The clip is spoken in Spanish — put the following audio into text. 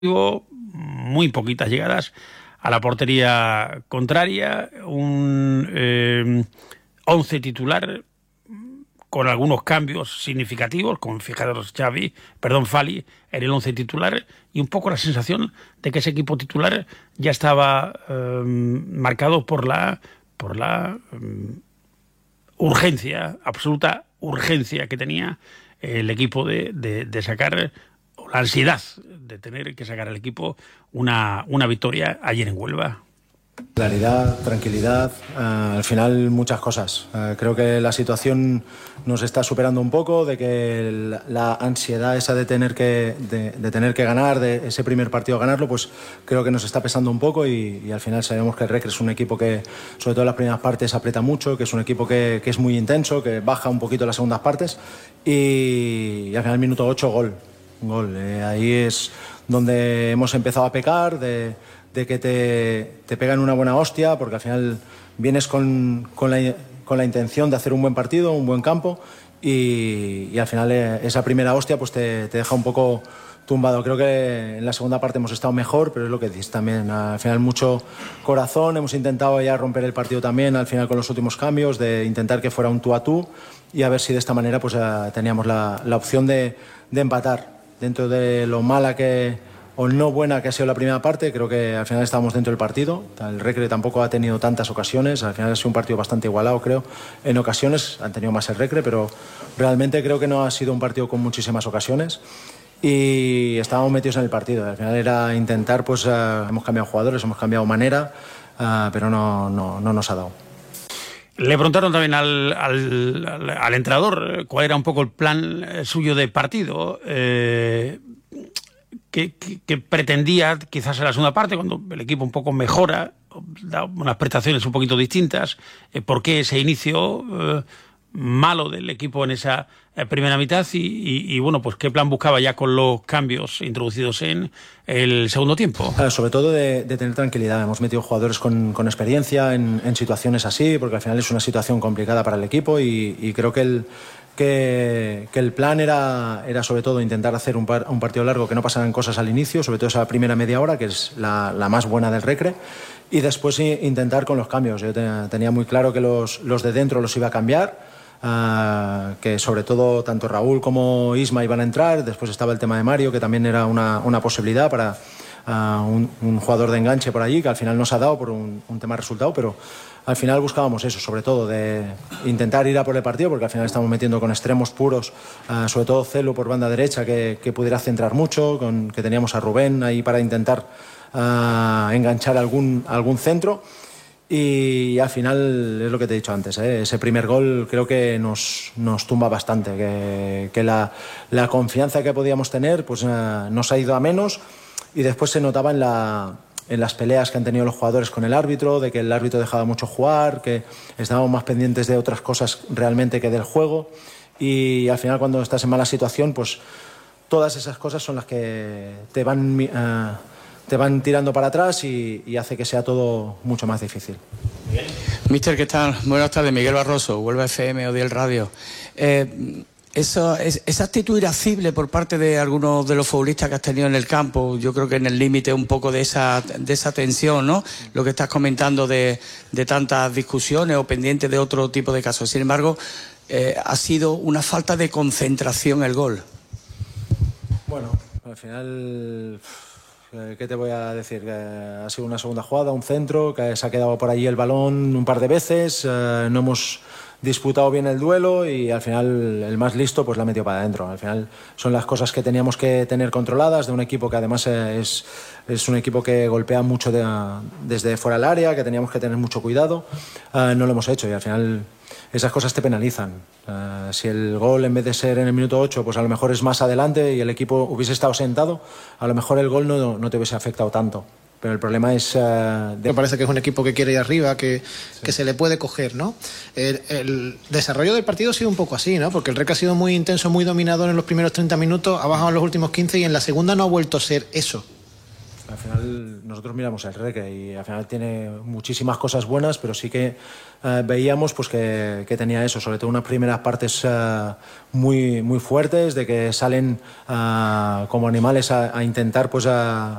muy poquitas llegadas a la portería contraria, un 11 titular con algunos cambios significativos, como fijaros Fali en el 11 titular, y un poco la sensación de que ese equipo titular ya estaba marcado por la urgencia, absoluta urgencia que tenía el equipo de sacar, o la ansiedad de tener que sacar al equipo una victoria ayer en Huelva. Claridad, tranquilidad, al final muchas cosas. Creo que la situación nos está superando un poco, de que la ansiedad esa de tener que ganar, de ese primer partido ganarlo, pues creo que nos está pesando un poco y al final sabemos que el Recre es un equipo que, sobre todo en las primeras partes, aprieta mucho, que es un equipo que es muy intenso, que baja un poquito en las segundas partes y al final minuto 8 gol. Ahí es donde hemos empezado a pecar, de que te pegan una buena hostia, porque al final vienes con la intención de hacer un buen partido, un buen campo, y al final esa primera hostia pues te deja un poco tumbado. Creo que en la segunda parte hemos estado mejor, pero es lo que dices también, al final mucho corazón, hemos intentado ya romper el partido también, al final con los últimos cambios, de intentar que fuera un tú a tú, y a ver si de esta manera pues teníamos la opción de empatar. Dentro de lo mala o no buena que ha sido la primera parte, creo que al final estábamos dentro del partido. El Recre tampoco ha tenido tantas ocasiones, al final ha sido un partido bastante igualado, creo. En ocasiones han tenido más el Recre, pero realmente creo que no ha sido un partido con muchísimas ocasiones y estábamos metidos en el partido. Al final era intentar, pues hemos cambiado jugadores, hemos cambiado manera, pero no nos ha dado. Le preguntaron también al entrenador cuál era un poco el plan suyo de partido, que pretendía quizás en la segunda parte, cuando el equipo un poco mejora, da unas prestaciones un poquito distintas. ¿Por qué ese inicio malo del equipo en esa primera mitad? Y bueno, pues qué plan buscaba ya con los cambios introducidos en el segundo tiempo. Sobre todo de tener tranquilidad. Hemos metido jugadores con experiencia en situaciones así, porque al final es una situación complicada para el equipo y creo que el plan era sobre todo intentar hacer un partido largo, que no pasaran cosas al inicio, sobre todo esa primera media hora, que es la más buena del Recre, y después intentar con los cambios. Yo tenía muy claro que los de dentro los iba a cambiar, que sobre todo tanto Raúl como Isma iban a entrar. Después estaba el tema de Mario, que también era una posibilidad para un jugador de enganche por allí, que al final no se ha dado por un tema de resultado, pero al final buscábamos eso, sobre todo de intentar ir a por el partido, porque al final estamos metiendo con extremos puros, sobre todo Celo por banda derecha, que pudiera centrar mucho, que teníamos a Rubén ahí para intentar enganchar algún centro. Y al final es lo que te he dicho antes, ese primer gol creo que nos tumba bastante, que la confianza que podíamos tener pues nos ha ido a menos, y después se notaba en las peleas que han tenido los jugadores con el árbitro, de que el árbitro dejaba mucho jugar, que estábamos más pendientes de otras cosas realmente que del juego, y al final cuando estás en mala situación pues todas esas cosas son las que te van tirando para atrás y hace que sea todo mucho más difícil. Mister, ¿qué tal? Buenas tardes, Miguel Barroso, Huelva FM, Odiel Radio. Esa actitud irascible por parte de algunos de los futbolistas que has tenido en el campo, yo creo que en el límite un poco de esa tensión, ¿no? Lo que estás comentando de tantas discusiones o pendientes de otro tipo de casos. Sin embargo, ha sido una falta de concentración el gol. Bueno, al final, ¿qué te voy a decir? Que ha sido una segunda jugada, un centro, que se ha quedado por allí el balón un par de veces, no hemos disputado bien el duelo y al final el más listo pues la ha metido para adentro. Al final son las cosas que teníamos que tener controladas de un equipo que además es un equipo que golpea mucho desde fuera del área, que teníamos que tener mucho cuidado. No lo hemos hecho y al final esas cosas te penalizan. Si el gol en vez de ser en el minuto 8 pues a lo mejor es más adelante y el equipo hubiese estado sentado, a lo mejor el gol no te hubiese afectado tanto. Pero el problema es... Me parece que es un equipo que quiere ir arriba, que se le puede coger, ¿no? El desarrollo del partido ha sido un poco así, ¿no? Porque el Recre ha sido muy intenso, muy dominador en los primeros 30 minutos, ha bajado en los últimos 15 y en la segunda no ha vuelto a ser eso. Al final nosotros miramos el Reque y al final tiene muchísimas cosas buenas, pero sí que veíamos pues que tenía eso, sobre todo unas primeras partes muy fuertes, de que salen como animales a intentar pues